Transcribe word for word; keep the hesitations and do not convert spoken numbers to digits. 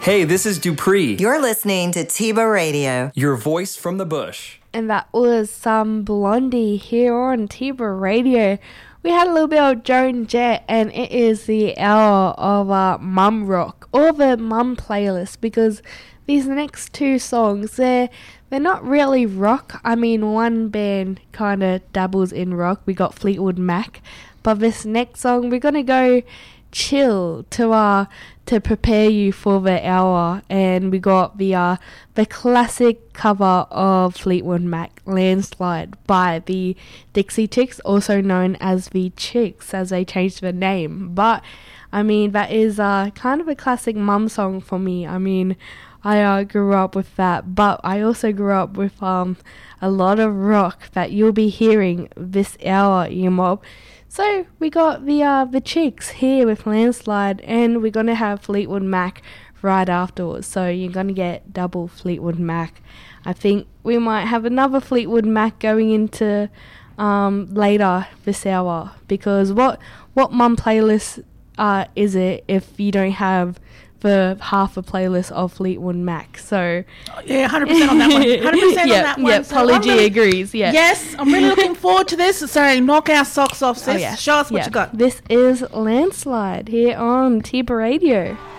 Hey, this is Dupree. You're listening to Tiba Radio. Your voice from the bush. And that was some Blondie here on Tiba Radio. We had a little bit of Joan Jett, and it is the hour of uh, Mum Rock, or the Mum playlist, because these next two songs, they're, they're not really rock. I mean, one band kind of dabbles in rock. We got Fleetwood Mac. But this next song, we're going to go chill to uh to prepare you for the hour, and we got the uh the classic cover of Fleetwood Mac, Landslide, by the Dixie Chicks, also known as the Chicks, as they changed the name. But I mean, that is uh kind of a classic mum song for me. I mean, I uh, grew up with that, but I also grew up with um a lot of rock that you'll be hearing this hour, you mob. So we got the uh, the Chicks here with Landslide, and we're going to have Fleetwood Mac right afterwards. So you're going to get double Fleetwood Mac. I think we might have another Fleetwood Mac going into um, later this hour, because what what mum playlist uh, is it if you don't have the half a playlist of Fleetwood Mac? So yeah, one hundred percent on that one. one hundred percent yep, on that one. Yep, so Poly G really, agrees. Yeah. Yes, I'm really looking forward to this. So knock our socks off, sis. Oh, yeah. Show us what yeah. you got. This is Landslide here on Tiba Radio.